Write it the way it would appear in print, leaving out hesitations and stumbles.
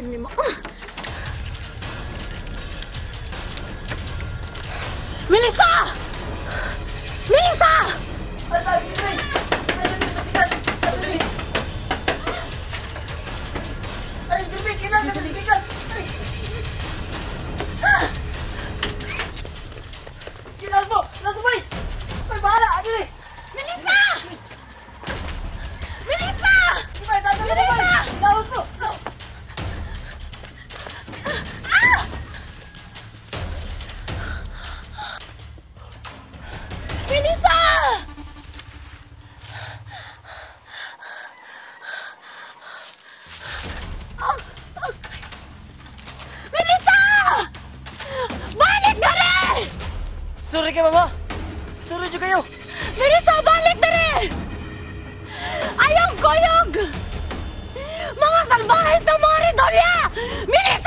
yun ni mo. Melissa! Melissa! Melissa! Melissa! Melissa! Melissa! Melissa! Balik ka rin! Sorry ka, mama. Sorry juga kayo. Melissa, balik na rin! Ayaw koyog! Mga salbahes ng mga redolya! Melissa!